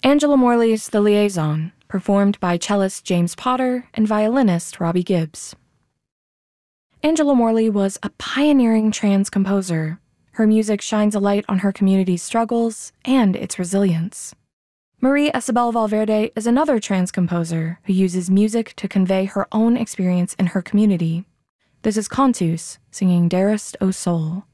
Angela Morley's The Liaison, performed by cellist James Potter and violinist Robbie Gibbs. Angela Morley was a pioneering trans composer. Her music shines a light on her community's struggles and its resilience. Marie Isabel Valverde is another trans composer who uses music to convey her own experience in her community. This is Contus singing Dearest O Soul.